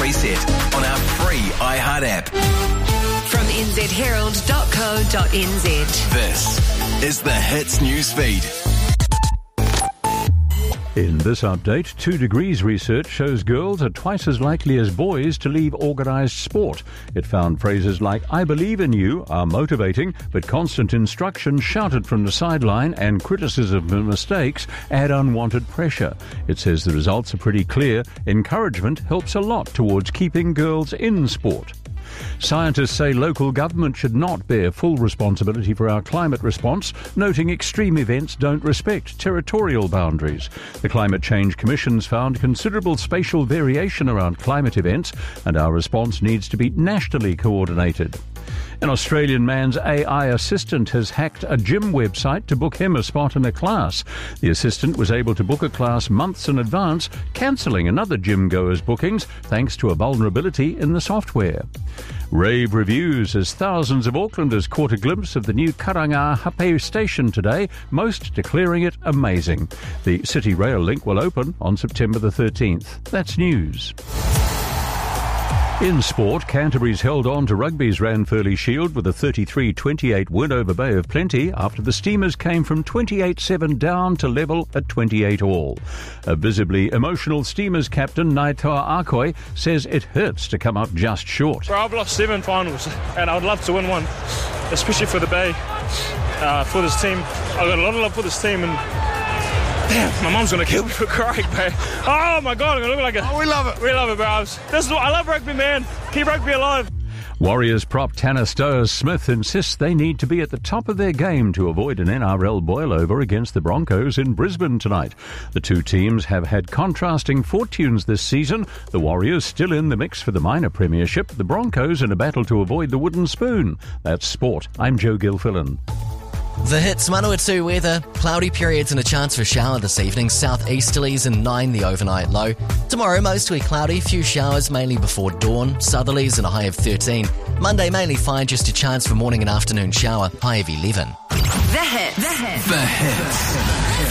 Voice it on our free iHeart app. From nzherald.co.nz. This is the Hits Newsfeed. In this update, 2 Degrees research shows girls are twice as likely as boys to leave organised sport. It found phrases like, "I believe in you," are motivating, but constant instruction shouted from the sideline and criticism of mistakes add unwanted pressure. It says the results are pretty clear. Encouragement helps a lot towards keeping girls in sport. Scientists say local government should not bear full responsibility for our climate response, noting extreme events don't respect territorial boundaries. The Climate Change Commission's found considerable spatial variation around climate events, and our response needs to be nationally coordinated. An Australian man's AI assistant has hacked a gym website to book him a spot in a class. The assistant was able to book a class months in advance, cancelling another gym goer's bookings thanks to a vulnerability in the software. Rave reviews as thousands of Aucklanders caught a glimpse of the new Karanga Hape station today, most declaring it amazing. The City Rail link will open on September the 13th. That's news. In sport, Canterbury's held on to rugby's Ranfurly Shield with a 33-28 win over Bay of Plenty after the Steamers came from 28-7 down to level at 28 all. A visibly emotional Steamers captain, Naitoa Akoi, says it hurts to come up just short. I've lost 7 finals and I'd love to win one, especially for the Bay, for this team. I've got a lot of love for this team, and damn, my mum's going to kill me for crying, bro. Oh, my God, I'm going to look like a... Oh, we love it. We love it, bro. I love rugby, man. Keep rugby alive. Warriors prop Tanner Stowers-Smith insists they need to be at the top of their game to avoid an NRL boil-over against the Broncos in Brisbane tonight. The two teams have had contrasting fortunes this season. The Warriors still in the mix for the minor premiership. The Broncos in a battle to avoid the wooden spoon. That's sport. I'm Joe Gilfillan. The Hits Manawatu weather. Cloudy periods and a chance for a shower this evening. Southeasterlies and 9 the overnight low. Tomorrow mostly cloudy, few showers mainly before dawn. Southerlies and a high of 13. Monday mainly fine, just a chance for morning and afternoon shower. High of 11. The Hits. The Hits.